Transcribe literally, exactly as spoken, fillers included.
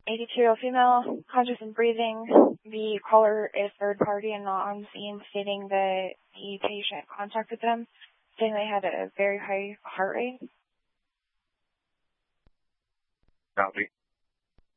eighty-two, female, conscious and breathing. The caller is third party and not on scene, stating that the patient contacted them, saying they had a very high heart rate. Copy.